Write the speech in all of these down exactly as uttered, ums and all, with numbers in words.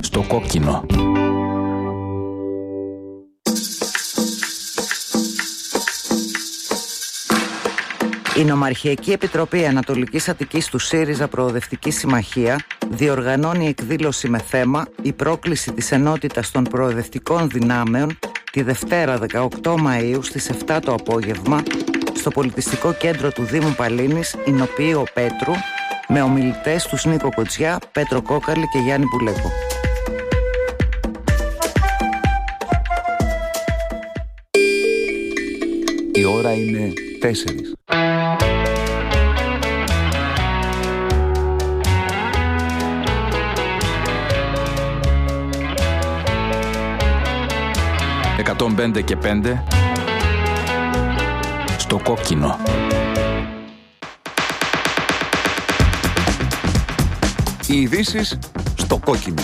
Στο κόκκινο. Η Νομαρχιακή Επιτροπή Ανατολικής Αττικής του ΣΥΡΙΖΑ Προοδευτική Συμμαχία διοργανώνει εκδήλωση με θέμα «Η πρόκληση της ενότητας των προοδευτικών δυνάμεων» τη Δευτέρα δεκαοκτώ Μαΐου στις επτά το απόγευμα στο Πολιτιστικό Κέντρο του Δήμου Παλίνης, Ηνοποιείο Πέτρου, με ομιλητές τους Νίκο Κοτζιά, Πέτρο Κόκαλη και Γιάννη Πουλέκο. Η ώρα είναι τέσσερις. εκατόν πέντε και πέντε στο κόκκινο. Οι ειδήσεις στο κόκκινο.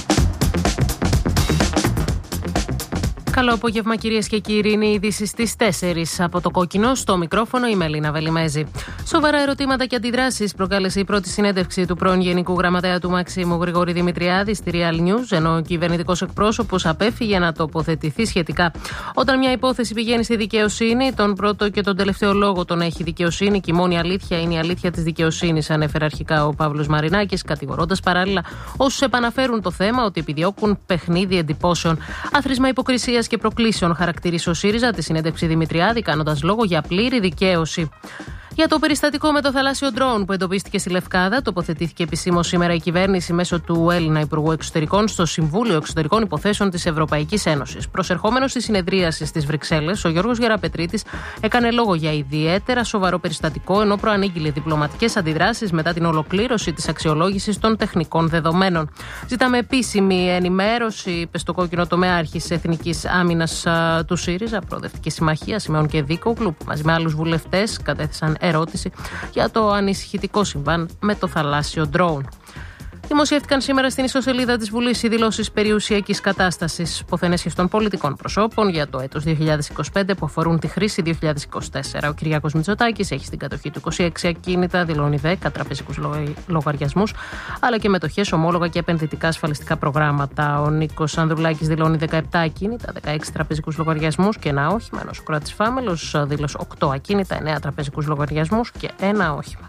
Καλό απόγευμα, κυρίες και κύριοι. Είναι οι ειδήσεις στις τέσσερις από το κόκκινο. Στο μικρόφωνο η Μελίνα Βελιμέζη. Σοβαρά ερωτήματα και αντιδράσεις προκάλεσε η πρώτη συνέντευξη του πρώην Γενικού Γραμματέα του Μαξίμου Γρηγόρη Δημητριάδη στη Real News, ενώ ο κυβερνητικός εκπρόσωπος απέφυγε να τοποθετηθεί σχετικά. Όταν μια υπόθεση πηγαίνει στη δικαιοσύνη, τον πρώτο και τον τελευταίο λόγο τον έχει η δικαιοσύνη και η μόνη αλήθεια είναι η αλήθεια της δικαιοσύνης, ανέφερε αρχικά ο Παύλος Μαρινάκης, κατηγορώντας παράλληλα όσους επαναφέρουν το θέμα ότι επιδιώκουν παιχνίδι εντυπώσεων. Άθροισμα υποκρισίας και προκλήσεων χαρακτήρισε ο ΣΥΡΙΖΑ τη συνέντευξη Δημητριάδη, κάνοντας λόγο για πλήρη δικαίωση. Για το περιστατικό με το θαλάσσιο ντρόουν που εντοπίστηκε στη Λευκάδα, τοποθετήθηκε επισήμως σήμερα η κυβέρνηση μέσω του Έλληνα Υπουργού Εξωτερικών στο Συμβούλιο Εξωτερικών Υποθέσεων της Ευρωπαϊκής Ένωσης. Προσερχόμενος στη συνεδρίαση στις Βρυξέλλες, ο Γιώργος Γεραπετρίτης έκανε λόγο για ιδιαίτερα σοβαρό περιστατικό, ενώ προανήγγειλε διπλωματικές αντιδράσεις μετά την ολοκλήρωση της αξιολόγησης των τεχνικών δεδομένων. Ζητάμε επίσημη ενημέρωση, είπε στο κόκκινο τομέαρχης Εθνικής Άμυνας του ΣΥΡΙΖΑ, Προοδευτική Συμμαχία, Σιμεών και Δίκογλου, που μαζί με άλλους βουλευτές κατέθεσαν ερώτηση για το ανησυχητικό συμβάν με το θαλάσσιο ντρόουν. Δημοσιεύτηκαν σήμερα στην ιστοσελίδα της Βουλής οι δηλώσεις περιουσιακής κατάστασης ποθενέσχες των πολιτικών προσώπων για το έτος δύο χιλιάδες είκοσι πέντε που αφορούν τη χρήση δύο χιλιάδες είκοσι τέσσερα. Ο Κυριάκος Μητσοτάκης έχει στην κατοχή του είκοσι έξι ακίνητα, δηλώνει δέκα τραπεζικούς λογαριασμούς, αλλά και μετοχές, ομόλογα και επενδυτικά ασφαλιστικά προγράμματα. Ο Νίκος Ανδρουλάκης δηλώνει δεκαεπτά ακίνητα, δεκαέξι τραπεζικούς λογαριασμούς και ένα όχημα. Ενώ ο Σοκράτης Φάμελος δήλωσε οκτώ ακίνητα, εννέα τραπεζικούς λογαριασμούς και ένα όχημα.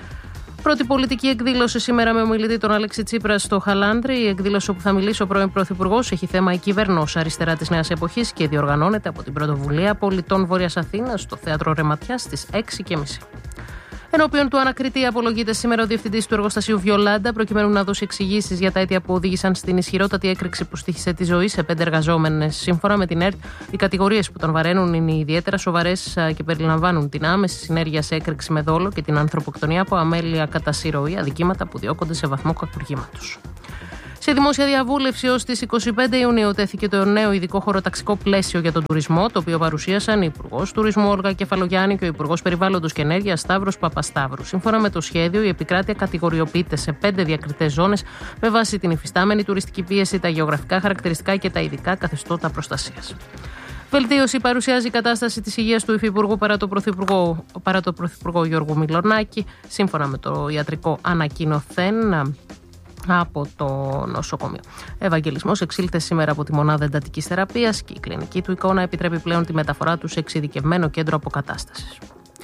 Πρώτη πολιτική εκδήλωση σήμερα με ομιλητή τον Αλέξη Τσίπρα στο Χαλάνδρη. Η εκδήλωση όπου θα μιλήσει ο πρώην Πρωθυπουργός έχει θέμα η κυβερνός αριστερά της Νέας Εποχής και διοργανώνεται από την Πρωτοβουλία Πολιτών Βόρειας Αθήνας στο Θέατρο Ρεματιάς στις έξι και μισή. Ενώπιον του ανακριτή απολογείται σήμερα ο διευθυντής του εργοστασίου Βιολάντα, προκειμένου να δώσει εξηγήσεις για τα αίτια που οδήγησαν στην ισχυρότατη έκρηξη που στοίχησε τη ζωή σε πέντε εργαζόμενες. Σύμφωνα με την ΕΡΤ, οι κατηγορίες που τον βαραίνουν είναι ιδιαίτερα σοβαρές και περιλαμβάνουν την άμεση συνέργεια σε έκρηξη με δόλο και την ανθρωποκτονία από αμέλεια κατά συρροή, αδικήματα που διώκονται σε βαθμό κακουργήματος. Σε δημόσια διαβούλευση ως τις είκοσι πέντε Ιουνίου τέθηκε το νέο ειδικό χωροταξικό πλαίσιο για τον τουρισμό, το οποίο παρουσίασαν η Υπουργός Τουρισμού Όλγα Κεφαλογιάννη και ο Υπουργός Περιβάλλοντος και Ενέργειας Σταύρος Παπασταύρου. Σύμφωνα με το σχέδιο, η επικράτεια κατηγοριοποιείται σε πέντε διακριτές ζώνες με βάση την υφιστάμενη τουριστική πίεση, τα γεωγραφικά χαρακτηριστικά και τα ειδικά καθεστώτα προστασίας. Βελτίωση παρουσιάζει η κατάσταση της υγείας του Υφυπουργού παρά το Πρωθυπουργό, παρά το Πρωθυπουργό Γιώργου Μιλονάκη, σύμφωνα με το ιατρικό ανακοινωθέν από το νοσοκομείο. Ευαγγελισμός εξήλθε σήμερα από τη μονάδα εντατικής θεραπείας και η κλινική του εικόνα επιτρέπει πλέον τη μεταφορά του σε εξειδικευμένο κέντρο αποκατάστασης.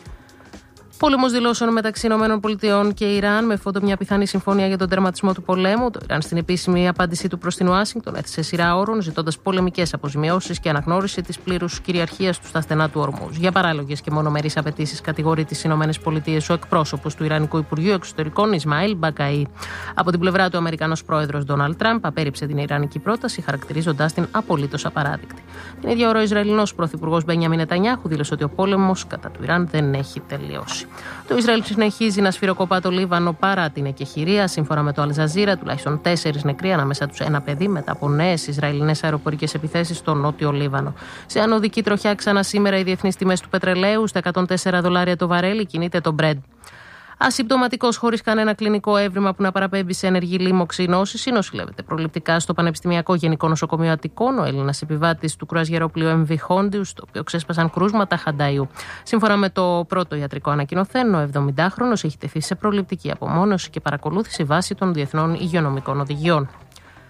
Πόλεμος δηλώσεων μεταξύ ΗΠΑ και Ιράν με φόντο μια πιθανή συμφωνία για τον τερματισμό του πολέμου. Το Ιράν στην επίσημη απάντησή του προς την Ουάσιγκτον έθεσε σειρά όρων, ζητώντας πολεμικές αποζημιώσεις και αναγνώριση της πλήρους κυριαρχίας του στα στενά του Ορμούζ. Για παράλογες και μονομερείς απαιτήσεις κατηγορεί τις ΗΠΑ ο εκπρόσωπος του Ιρανικού Υπουργείου Εξωτερικών Ισμαήλ Μπακαή. Από την πλευρά του, ο Αμερικανός πρόεδρος Ντόναλντ Τραμπ απέρριψε την ιρανική πρόταση, χαρακτηρίζοντας την απολύτως απαράδεκτη. Την ίδια ώρα, ο Ισραηλινός πρωθυπουργός Μπένιαμιν Νετανιάχου δήλωσε ότι ο πόλεμος κατά του Ιράν δεν έχει τελειώσει. Το Ισραήλ συνεχίζει να σφυροκοπά το Λίβανο παρά την εκεχηρία. Σύμφωνα με το Αλζαζίρα, τουλάχιστον τέσσερις νεκροί, ανάμεσα τους ένα παιδί, μετά από νέες Ισραηλινές αεροπορικές επιθέσεις στο νότιο Λίβανο. Σε ανωδική τροχιά ξανά σήμερα οι διεθνείς τιμές του πετρελαίου, στα εκατόν τέσσερα δολάρια το βαρέλι, κινείται το Brent. Ασυμπτωματικός, χωρίς κανένα κλινικό έβριμα που να παραπέμπει σε ενεργή λίμωξη ή νόσηση, νοσηλεύεται προληπτικά στο Πανεπιστημιακό Γενικό Νοσοκομείο Αττικών ο Έλληνας επιβάτης του κρουαζιερόπλοιου εμ βι Hondius, στο οποίο ξέσπασαν κρούσματα χανταϊού. Σύμφωνα με το πρώτο ιατρικό ανακοινωθέν, ο εβδομηντάχρονος έχει τεθεί σε προληπτική απομόνωση και παρακολούθηση βάσει των διεθνών υγειονομικών οδηγιών.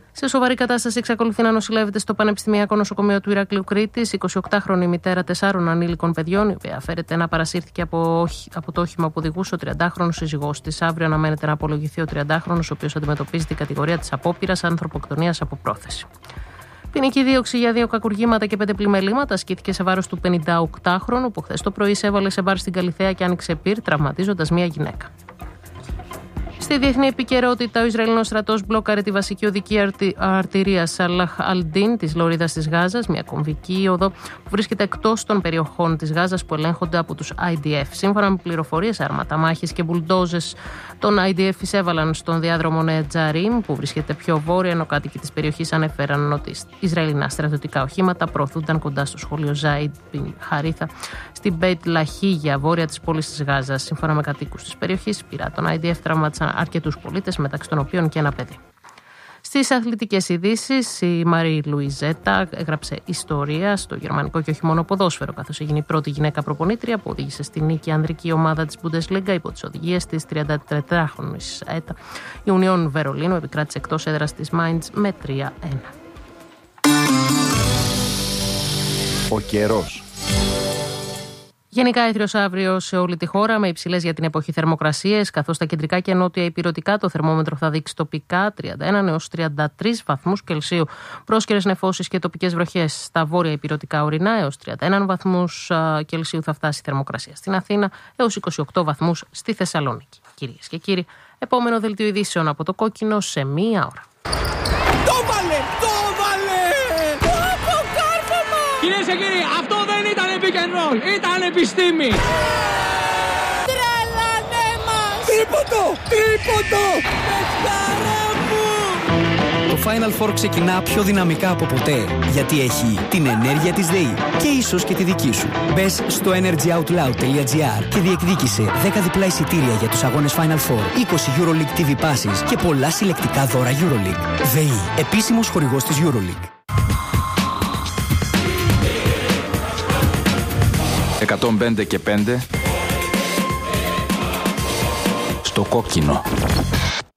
Σε σοβαρή κατάσταση εξακολουθεί να νοσηλεύεται στο Πανεπιστημιακό Νοσοκομείο του Ηρακλείου Κρήτης η εικοσιοκτάχρονη μητέρα τεσσάρων ανήλικων παιδιών, η οποία φέρεται να παρασύρθηκε από, από το όχημα που οδηγούσε ο τριαντάχρονος σύζυγός της. Αύριο αναμένεται να απολογηθεί ο τριαντάχρονος, ο οποίος αντιμετωπίζει την κατηγορία της απόπειρας ανθρωποκτονίας από πρόθεση. Ποινική δίωξη για δύο κακουργήματα και πέντε πλημελήματα ασκήθηκε σε βάρος του πενηνταοκτάχρονου, που χθες το πρωί εισέβαλε σε μπαρ στην Καλιθέα και άνοιξε πυρ, τραυματίζοντας μία γυναίκα. Στη διεθνή επικαιρότητα, ο Ισραηλινός στρατός μπλόκαρε τη βασική οδική αρτι... αρτηρία Σαλάχ Αλντίν της Λωρίδας της Γάζας, μια κομβική οδό που βρίσκεται εκτός των περιοχών της Γάζας που ελέγχονται από τους άι ντι εφ. Σύμφωνα με πληροφορίες, άρματα μάχης και μπουλντόζες των άι ντι εφ εισέβαλαν στον διάδρομο Νέα Τζαρίμ, που βρίσκεται πιο βόρεια, ενώ κάτοικοι της περιοχής ανέφεραν ότι Ισραηλινά στρατιωτικά οχήματα προωθούνταν κοντά στο σχολείο Ζάιντ Μπιν Χαρίθα στην Μπέιτ Λαχίγια, βόρεια της πόλης της Γάζας. Σύμφωνα με κατοίκους της περιοχής, πειρά των άι ντι εφ τραυμάτισαν αρκετούς πολίτες, μεταξύ των οποίων και ένα παιδί. Στις αθλητικές ειδήσεις, η Μαρή Λουιζέτα έγραψε ιστορία στο γερμανικό και όχι μόνο ποδόσφαιρο, καθώς έγινε η πρώτη γυναίκα προπονήτρια που οδήγησε στη νίκη ανδρική ομάδα της Bundesliga υπό τις οδηγίες της τριαντατετράχρονης ΕΤΑ. Η Union Βερολίνου επικράτησε εκτός έδρας της Mainz με τρία ένα. Ο καιρός. Γενικά έθριος αύριο σε όλη τη χώρα με υψηλές για την εποχή θερμοκρασίες, καθώς στα κεντρικά και νότια ηπειρωτικά το θερμόμετρο θα δείξει τοπικά τριάντα ένα έως τριάντα τρεις βαθμούς Κελσίου. Πρόσκαιρες νεφώσεις και τοπικές βροχές στα βόρεια ηπειρωτικά ορεινά έως τριάντα ένα βαθμούς Κελσίου θα φτάσει η θερμοκρασία στην Αθήνα, έως είκοσι οκτώ βαθμούς στη Θεσσαλονίκη. Κυρίες και κύριοι, επόμενο δελτίο ειδήσεων από το Κόκκινο σε μία ώρα. Το βάλε! Το βάλε! Το αποκάρφωμα! Κυρίες και κύριοι, αυτό δεν ήταν pick and roll, ήταν επιστήμη! Τρελανέ μας! Τρίποντο! Τρίποντο! Πεσκαρά μου! Το Final Four ξεκινά πιο δυναμικά από ποτέ, γιατί έχει την ενέργεια της ΔΕΗ και ίσως και τη δική σου. Μπες στο energyoutloud τελεία gr και διεκδίκησε δέκα διπλά εισιτήρια για τους αγώνες Final Four, είκοσι EuroLeague τι βι Passes και πολλά συλλεκτικά δώρα EuroLeague. ΔΕΗ, επίσημος χορηγός της EuroLeague. εκατόν πέντε και πέντε στο Κόκκινο.